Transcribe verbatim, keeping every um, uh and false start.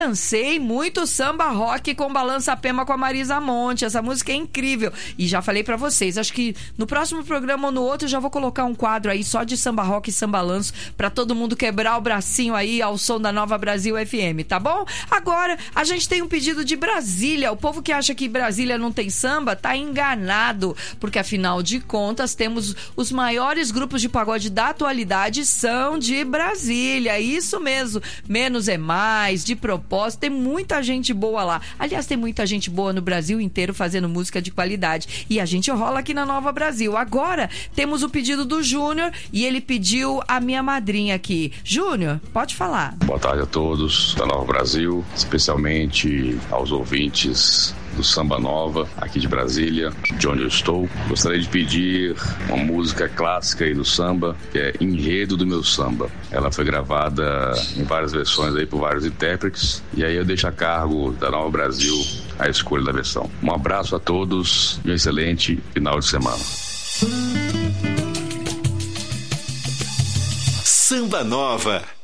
Dancei muito samba rock com Balança Pema com a Marisa Monte. Essa música é incrível. E já falei pra vocês, acho que no próximo programa ou no outro eu já vou colocar um quadro aí só de samba rock e samba lanço pra todo mundo quebrar o bracinho aí ao som da Nova Brasil F M, tá bom? Agora, a gente tem um pedido de Brasília. O povo que acha que Brasília não tem samba tá enganado, porque afinal de contas temos os maiores grupos de pagode da atualidade são de Brasília. Isso mesmo. Menos é mais, de propósito. Tem muita gente boa lá. Aliás, tem muita gente boa no Brasil inteiro fazendo música de qualidade. E a gente rola aqui na Nova Brasil. Agora, temos o pedido do Júnior e ele pediu a minha madrinha aqui. Júnior, pode falar. Boa tarde a todos da Nova Brasil, especialmente aos ouvintes do Samba Nova, aqui de Brasília, de onde eu estou. Gostaria de pedir uma música clássica aí do samba, que é Enredo do Meu Samba. Ela foi gravada em várias versões aí por vários intérpretes, e aí eu deixo a cargo da Nova Brasil a escolha da versão. Um abraço a todos e um excelente final de semana. Samba Nova.